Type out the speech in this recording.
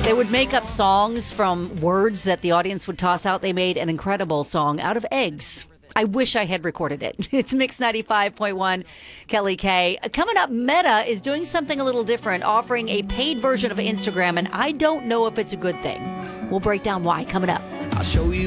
They would make up songs from words that the audience would toss out. They made an incredible song out of eggs. I wish I had recorded it. It's Mix 95.1, Kelly K. Coming up, Meta is doing something a little different, offering a paid version of Instagram, and I don't know if it's a good thing. We'll break down why coming up. I'll show you